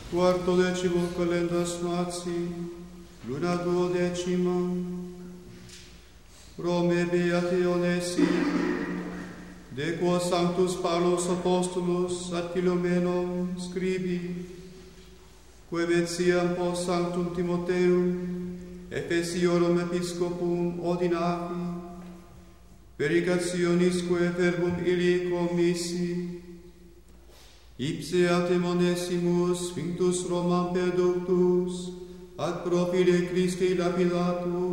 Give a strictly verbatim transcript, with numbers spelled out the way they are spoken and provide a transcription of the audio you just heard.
Quarto decimo calendas Mati, luna duodecima, Rome beati onesi, de quo Sanctus Paulus Apostolus ad Philomenon scribi, quae metiam post Sanctum Timotheum, Ephesiolorum Episcopum ordinavi, verigationisque verbum illi commissi, ipse atem onesimus, vinctus Romam perductus, ad profile Christi lapidatus,